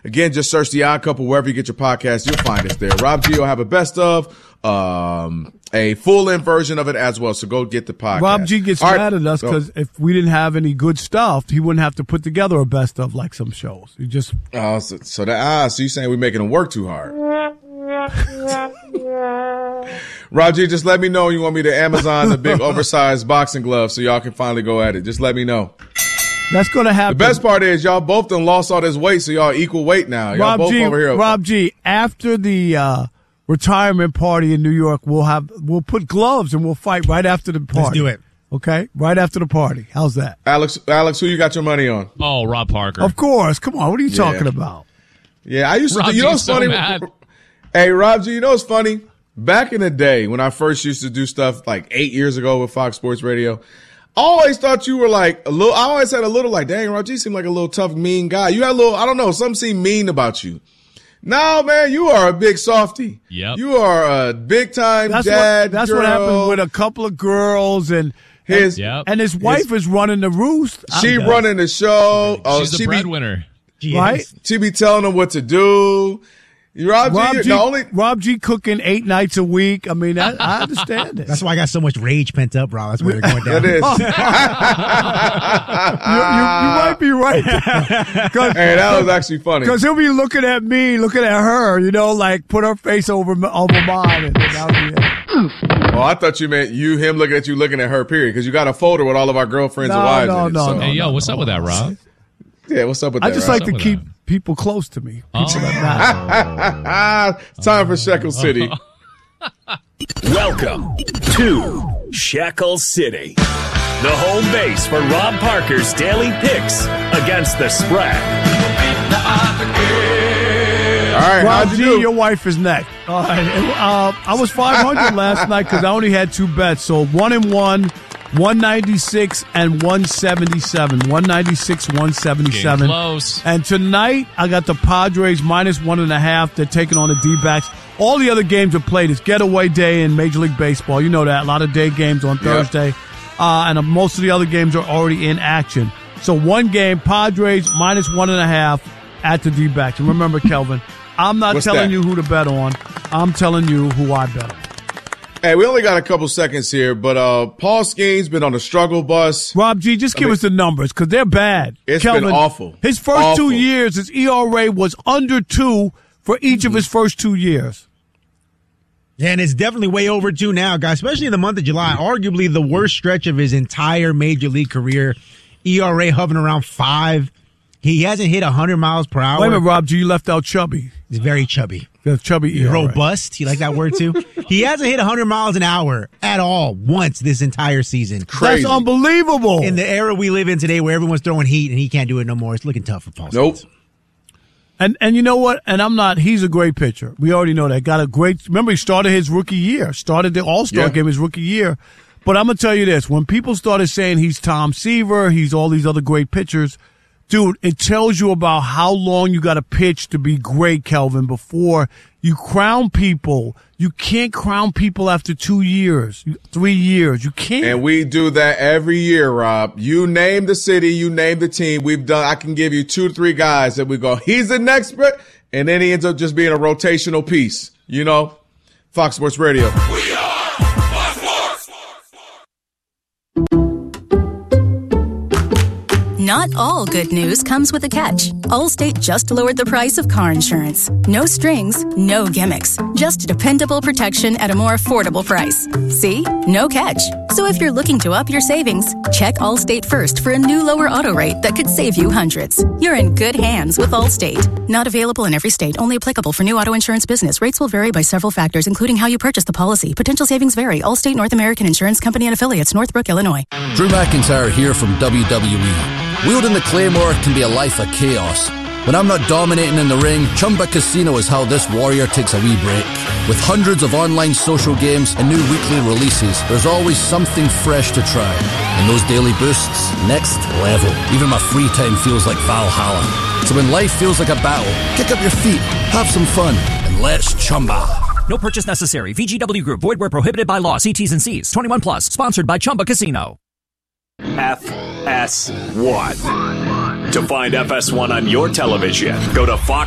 Again, just search The Odd Couple wherever you get your podcast. You'll find us there. Rob G will have a best of, a full-length version of it as well. So go get the podcast. Rob G gets mad at us because if we didn't have any good stuff, he wouldn't have to put together a best of like some shows. He just so you're saying we're making him work too hard. Rob G, just let me know you want me to Amazon the big oversized boxing gloves so y'all can finally go at it. Just let me know. That's going to happen. The best part is y'all both done lost all this weight, so y'all equal weight now. Y'all Rob both G, over here. Rob G, after the retirement party in New York, we'll put gloves and we'll fight right after the party. Let's do it. Okay? Right after the party. How's that? Alex, who you got your money on? Oh, Rob Parker. Of course. Come on. What are you talking about? Yeah, I used to Rob do, you know what's G's so funny? mad. Hey, Rob G, you know what's funny? Back in the day when I first used to do stuff like 8 years ago with Fox Sports Radio, I always thought you were like I always had a little like, dang, Rob G seemed like a little tough, mean guy. You had a little, I don't know, something seemed mean about you. No, man, you are a big softie. Yep. You are a big time dad. That's girl. what happened with a couple of girls and his wife is running the roost. She running the show. She's the breadwinner. Right? She be telling them what to do. Rob G cooking 8 nights a week. I mean, I understand it. That's why I got so much rage pent up, Rob. That's where you're going down. It is. you might be right. Hey, that was actually funny. Because he'll be looking at me, looking at her, like put her face over mine. And that'll be it. Oh, I thought you meant him looking at you, looking at her, period. Because you got a folder with all of our girlfriends and wives in it. No. Hey, what's up with that, Rob? Yeah, what's up with that? I just like to keep people close to me. People that matter. It's time for Shekel City. Welcome to Shekel City, the home base for Rob Parker's daily picks against the spread. All right, Rob how'd G, you do? your wife is next. All right. I was 500 last night because I only had 2 bets. So 1-1. 196 and 177. 196, 177. Getting close. And tonight, I got the Padres -1.5. They're taking on the D-backs. All the other games are played. It's getaway day in Major League Baseball. You know that. A lot of day games on Thursday. And most of the other games are already in action. So one game, Padres -1.5 at the D-backs. And remember, Kelvin, I'm not telling you who to bet on. I'm telling you who I bet on. Hey, we only got a couple seconds here, but Paul Skeens been on the struggle bus. Rob G, just give us the numbers because they're bad. It's Kelvin, been awful. His first 2 years, his ERA was under 2 for each of his first 2 years. Yeah, and it's definitely way over 2 now, guys, especially in the month of July. Arguably the worst stretch of his entire Major League career. ERA hovering around 5. He hasn't hit 100 miles per hour. Wait a minute, Rob G, you left out chubby. He's very chubby. Chubby ERA. Robust. You like that word too? He hasn't hit 100 miles an hour at all once this entire season. Crazy. That's unbelievable. In the era we live in today where everyone's throwing heat and he can't do it no more, it's looking tough for Paul. Nope. And you know what? And he's a great pitcher. We already know that. Remember he started his rookie year. Started the All-Star game his rookie year. But I'm going to tell you this. When people started saying he's Tom Seaver, he's all these other great pitchers, dude, it tells you about how long you got to pitch to be great, Kelvin, before you crown people. You can't crown people after 2 years, 3 years. You can't. And we do that every year, Rob. You name the city, you name the team. I can give you 2 to 3 guys that we go, he's the next, and then he ends up just being a rotational piece. Fox Sports Radio. We are Fox Sports. Not all good news comes with a catch. Allstate just lowered the price of car insurance. No strings, no gimmicks. Just dependable protection at a more affordable price. See? No catch. So if you're looking to up your savings, check Allstate first for a new lower auto rate that could save you hundreds. You're in good hands with Allstate. Not available in every state. Only applicable for new auto insurance business. Rates will vary by several factors, including how you purchase the policy. Potential savings vary. Allstate North American Insurance Company and Affiliates, Northbrook, Illinois. Drew McIntyre here from WWE. Wielding the Claymore can be a life of chaos. When I'm not dominating in the ring, Chumba Casino is how this warrior takes a wee break. With hundreds of online social games and new weekly releases, there's always something fresh to try. And those daily boosts, next level. Even my free time feels like Valhalla. So when life feels like a battle, kick up your feet, have some fun, and let's Chumba. No purchase necessary. VGW Group. Void where prohibited by law. See T's and C's. 21 plus. Sponsored by Chumba Casino. FS1. To find FS1 on your television, go to Fox